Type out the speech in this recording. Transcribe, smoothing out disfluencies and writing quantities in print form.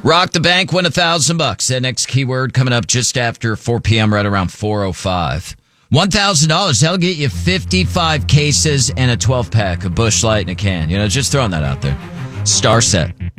Rock the bank, win $1,000. That next keyword coming up just after 4 p.m. right around 4:05. $1,000. That'll get you 55 cases and a 12-pack of Busch Light in a can. Just throwing that out there. Star set.